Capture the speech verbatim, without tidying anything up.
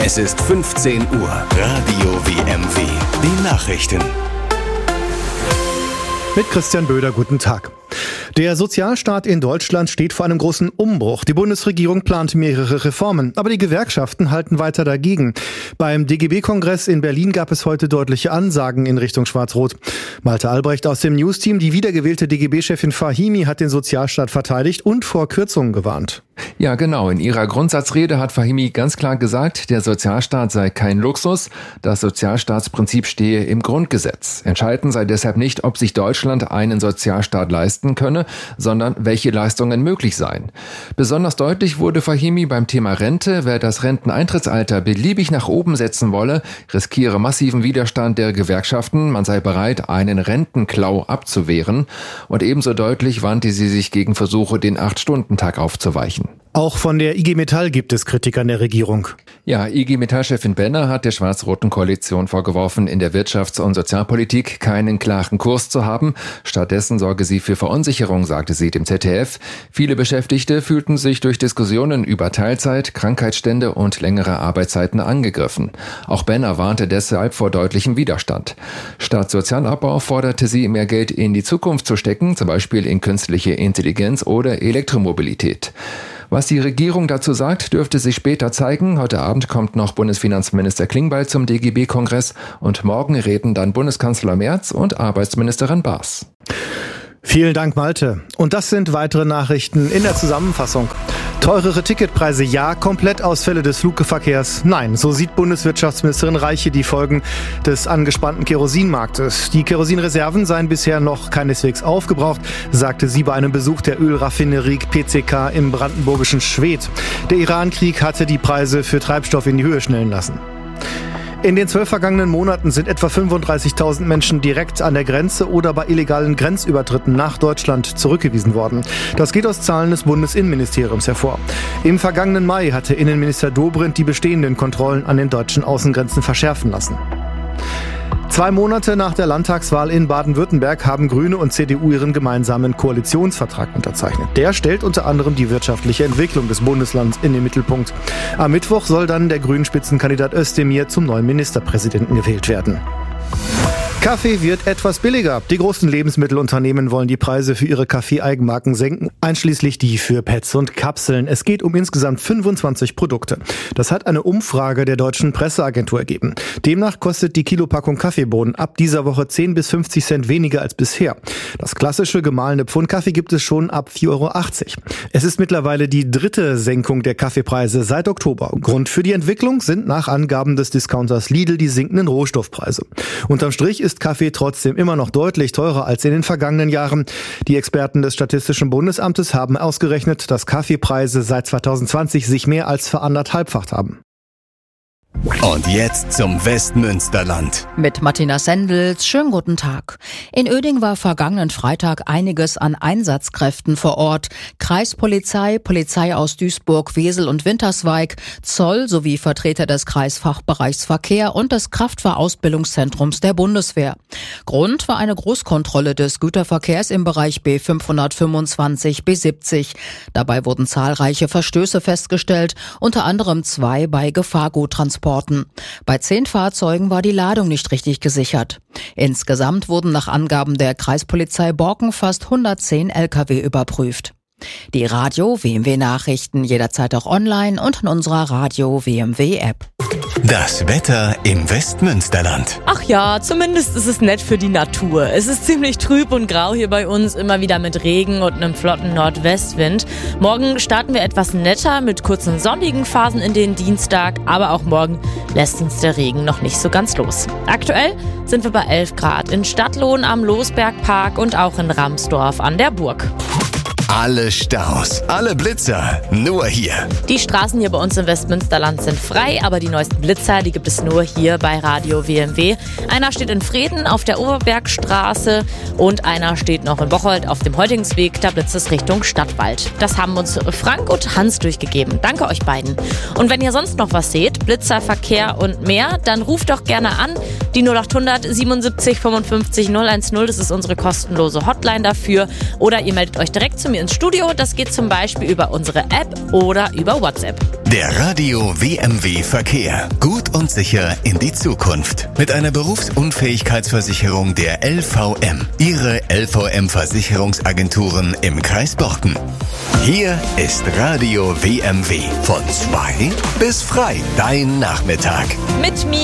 Es ist fünfzehn Uhr. Radio W M W. Die Nachrichten. Mit Christian Böder, guten Tag. Der Sozialstaat in Deutschland steht vor einem großen Umbruch. Die Bundesregierung plant mehrere Reformen, aber die Gewerkschaften halten weiter dagegen. Beim D G B-Kongress in Berlin gab es heute deutliche Ansagen in Richtung Schwarz-Rot. Malte Albrecht aus dem News-Team, die wiedergewählte D G B-Chefin Fahimi hat den Sozialstaat verteidigt und vor Kürzungen gewarnt. Ja, genau. In ihrer Grundsatzrede hat Fahimi ganz klar gesagt, der Sozialstaat sei kein Luxus. Das Sozialstaatsprinzip stehe im Grundgesetz. Entscheidend sei deshalb nicht, ob sich Deutschland einen Sozialstaat leisten könne, sondern welche Leistungen möglich seien. Besonders deutlich wurde Fahimi beim Thema Rente. Wer das Renteneintrittsalter beliebig nach oben setzen wolle, riskiere massiven Widerstand der Gewerkschaften. Man sei bereit, einen Rentenklau abzuwehren. Und ebenso deutlich wandte sie sich gegen Versuche, den Acht-Stunden-Tag aufzuweichen. Auch von der I G Metall gibt es Kritik an der Regierung. Ja, I G Metall-Chefin Benner hat der schwarz-roten Koalition vorgeworfen, in der Wirtschafts- und Sozialpolitik keinen klaren Kurs zu haben. Stattdessen sorge sie für Verunsicherung, sagte sie dem Z D F. Viele Beschäftigte fühlten sich durch Diskussionen über Teilzeit, Krankheitsstände und längere Arbeitszeiten angegriffen. Auch Benner warnte deshalb vor deutlichem Widerstand. Statt Sozialabbau forderte sie, mehr Geld in die Zukunft zu stecken, zum Beispiel in künstliche Intelligenz oder Elektromobilität. Was die Regierung dazu sagt, dürfte sich später zeigen. Heute Abend kommt noch Bundesfinanzminister Klingbeil zum D G B-Kongress und morgen reden dann Bundeskanzler Merz und Arbeitsministerin Baas. Vielen Dank, Malte. Und das sind weitere Nachrichten in der Zusammenfassung. Teurere Ticketpreise ja, Komplettausfälle des Flugverkehrs nein. So sieht Bundeswirtschaftsministerin Reiche die Folgen des angespannten Kerosinmarktes. Die Kerosinreserven seien bisher noch keineswegs aufgebraucht, sagte sie bei einem Besuch der Ölraffinerie P C K im brandenburgischen Schwedt. Der Iran-Krieg hatte die Preise für Treibstoff in die Höhe schnellen lassen. In den zwölf vergangenen Monaten sind etwa fünfunddreißigtausend Menschen direkt an der Grenze oder bei illegalen Grenzübertritten nach Deutschland zurückgewiesen worden. Das geht aus Zahlen des Bundesinnenministeriums hervor. Im vergangenen Mai hatte Innenminister Dobrindt die bestehenden Kontrollen an den deutschen Außengrenzen verschärfen lassen. Zwei Monate nach der Landtagswahl in Baden-Württemberg haben Grüne und C D U ihren gemeinsamen Koalitionsvertrag unterzeichnet. Der stellt unter anderem die wirtschaftliche Entwicklung des Bundeslands in den Mittelpunkt. Am Mittwoch soll dann der Grünen-Spitzenkandidat Özdemir zum neuen Ministerpräsidenten gewählt werden. Kaffee wird etwas billiger. Die großen Lebensmittelunternehmen wollen die Preise für ihre Kaffee-Eigenmarken senken, einschließlich die für Pads und Kapseln. Es geht um insgesamt fünfundzwanzig Produkte. Das hat eine Umfrage der deutschen Presseagentur ergeben. Demnach kostet die Kilopackung Kaffeebohnen ab dieser Woche zehn bis fünfzig Cent weniger als bisher. Das klassische gemahlene Pfund Kaffee gibt es schon ab vier Euro achtzig. Es ist mittlerweile die dritte Senkung der Kaffeepreise seit Oktober. Grund für die Entwicklung sind nach Angaben des Discounters Lidl die sinkenden Rohstoffpreise. Unterm Strich ist Kaffee trotzdem immer noch deutlich teurer als in den vergangenen Jahren. Die Experten des Statistischen Bundesamtes haben ausgerechnet, dass Kaffeepreise seit zweitausendzwanzig sich mehr als veranderthalbfacht haben. Und jetzt zum Westmünsterland. Mit Martina Sendels, schönen guten Tag. In Oeding war vergangenen Freitag einiges an Einsatzkräften vor Ort. Kreispolizei, Polizei aus Duisburg, Wesel und Winterswijk, Zoll sowie Vertreter des Kreisfachbereichs Verkehr und des Kraftfahrausbildungszentrums der Bundeswehr. Grund war eine Großkontrolle des Güterverkehrs im Bereich B fünfhundertfünfundzwanzig bis siebzig. Dabei wurden zahlreiche Verstöße festgestellt, unter anderem zwei bei Gefahrguttransporten. Bei zehn Fahrzeugen war die Ladung nicht richtig gesichert. Insgesamt wurden nach Angaben der Kreispolizei Borken fast hundertzehn L K W überprüft. Die Radio W M W Nachrichten jederzeit auch online und in unserer Radio W M W App. Das Wetter im Westmünsterland. Ach ja, zumindest ist es nett für die Natur. Es ist ziemlich trüb und grau hier bei uns, immer wieder mit Regen und einem flotten Nordwestwind. Morgen starten wir etwas netter mit kurzen sonnigen Phasen in den Dienstag, aber auch morgen lässt uns der Regen noch nicht so ganz los. Aktuell sind wir bei elf Grad in Stadtlohn am Losbergpark und auch in Ramsdorf an der Burg. Alle Staus, alle Blitzer, nur hier. Die Straßen hier bei uns im Westmünsterland sind frei, aber die neuesten Blitzer, die gibt es nur hier bei Radio W M W. Einer steht in Vreden auf der Oberbergstraße und einer steht noch in Bocholt auf dem Heutingsweg, da blitzt es Richtung Stadtwald. Das haben uns Frank und Hans durchgegeben. Danke euch beiden. Und wenn ihr sonst noch was seht, Blitzer, Verkehr und mehr, dann ruft doch gerne an. Die null acht hundert siebenundsiebzig fünfundfünfzig null eins null, das ist unsere kostenlose Hotline dafür. Oder ihr meldet euch direkt zu mir ins Studio. Das geht zum Beispiel über unsere App oder über WhatsApp. Der Radio W M W Verkehr. Gut und sicher in die Zukunft. Mit einer Berufsunfähigkeitsversicherung der L V M. Ihre L V M-Versicherungsagenturen im Kreis Borken. Hier ist Radio W M W. Von zwei bis frei. Dein Nachmittag. Mit mir